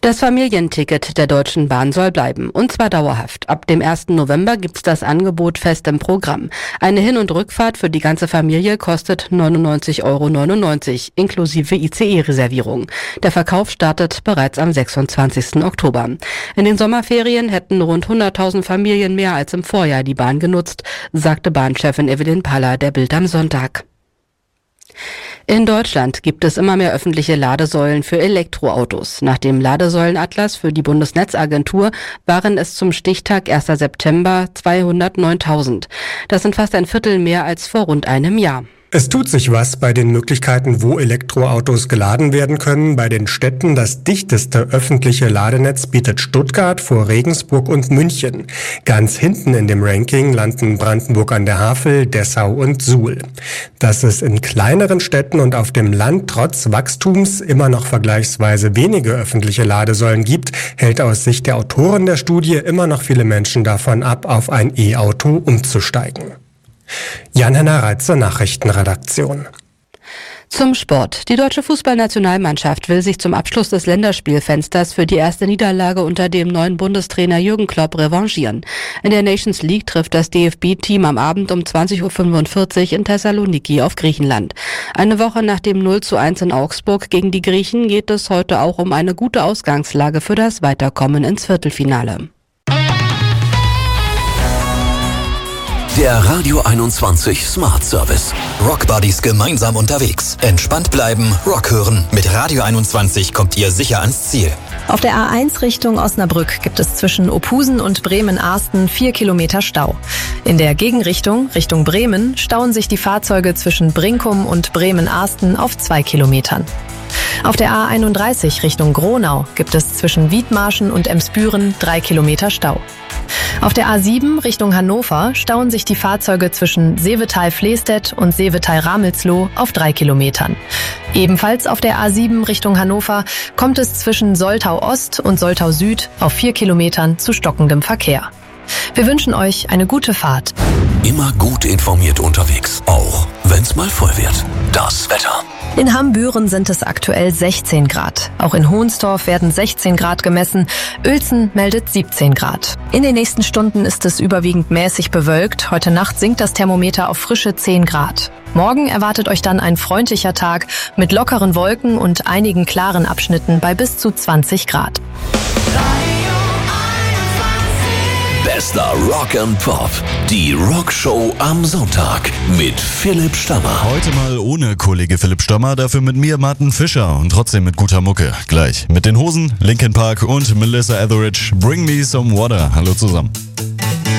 Das Familienticket der Deutschen Bahn soll bleiben, und zwar dauerhaft. Ab dem 1. November gibt's das Angebot fest im Programm. Eine Hin- und Rückfahrt für die ganze Familie kostet 99,99 € inklusive ICE-Reservierung. Der Verkauf startet bereits am 26. Oktober. In den Sommerferien hätten rund 100.000 Familien mehr als im Vorjahr die Bahn genutzt, sagte Bahnchefin Evelyn Paller der Bild am Sonntag. In Deutschland gibt es immer mehr öffentliche Ladesäulen für Elektroautos. Nach dem Ladesäulenatlas für die Bundesnetzagentur waren es zum Stichtag 1. September 209.000. Das sind fast ein Viertel mehr als vor rund einem Jahr. Es tut sich was bei den Möglichkeiten, wo Elektroautos geladen werden können. Bei den Städten das dichteste öffentliche Ladenetz bietet Stuttgart vor Regensburg und München. Ganz hinten in dem Ranking landen Brandenburg an der Havel, Dessau und Suhl. Dass es in kleineren Städten und auf dem Land trotz Wachstums immer noch vergleichsweise wenige öffentliche Ladesäulen gibt, hält aus Sicht der Autoren der Studie immer noch viele Menschen davon ab, auf ein E-Auto umzusteigen. Jan-Henner Reitzer, Nachrichtenredaktion. Zum Sport. Die deutsche Fußballnationalmannschaft will sich zum Abschluss des Länderspielfensters für die erste Niederlage unter dem neuen Bundestrainer Jürgen Klopp revanchieren. In der Nations League trifft das DFB-Team am Abend um 20:45 Uhr in Thessaloniki auf Griechenland. Eine Woche nach dem 0:1 in Augsburg gegen die Griechen geht es heute auch um eine gute Ausgangslage für das Weiterkommen ins Viertelfinale. Der Radio 21 Smart Service. Rock Buddies gemeinsam unterwegs. Entspannt bleiben, Rock hören. Mit Radio 21 kommt ihr sicher ans Ziel. Auf der A1 Richtung Osnabrück gibt es zwischen Ophusen und Bremen-Arsten 4 Kilometer Stau. In der Gegenrichtung, Richtung Bremen, stauen sich die Fahrzeuge zwischen Brinkum und Bremen-Arsten auf 2 Kilometern. Auf der A31 Richtung Gronau gibt es zwischen Wiedmarschen und Emsbüren 3 Kilometer Stau. Auf der A7 Richtung Hannover stauen sich die Fahrzeuge zwischen Seevetal-Flestedt und Seevetal-Ramelsloh auf 3 Kilometern. Ebenfalls auf der A7 Richtung Hannover kommt es zwischen Soltau Ost und Soltau Süd auf 4 Kilometern zu stockendem Verkehr. Wir wünschen euch eine gute Fahrt. Immer gut informiert unterwegs, auch wenn's mal voll wird. Das Wetter. In Hambüren sind es aktuell 16 Grad. Auch in Hohnstorf werden 16 Grad gemessen. Uelzen meldet 17 Grad. In den nächsten Stunden ist es überwiegend mäßig bewölkt. Heute Nacht sinkt das Thermometer auf frische 10 Grad. Morgen erwartet euch dann ein freundlicher Tag mit lockeren Wolken und einigen klaren Abschnitten bei bis zu 20 Grad. Bester Rock and Pop. Die Rockshow am Sonntag mit Philipp Stammer. Heute mal ohne Kollege Philipp Stammer, dafür mit mir Martin Fischer und trotzdem mit guter Mucke. Gleich mit den Hosen, Linkin Park und Melissa Etheridge. Bring Me Some Water. Hallo zusammen.